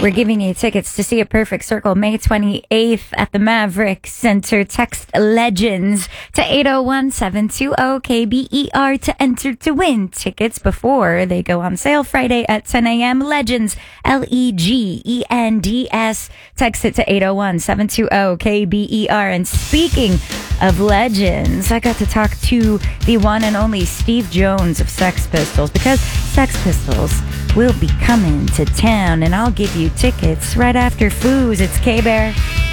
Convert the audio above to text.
We're giving you tickets to see A Perfect Circle May 28th at the Maverick Center. Text LEGENDS to 801-720-KBER to enter to win tickets before they go on sale Friday at 10 a.m. LEGENDS, LEGENDS. Text it to 801-720-KBER. And speaking of legends, I got to talk to the one and only Steve Jones of Sex Pistols, because Sex Pistols will be coming to town, and I'll give you tickets right after Foos. It's K-Bear.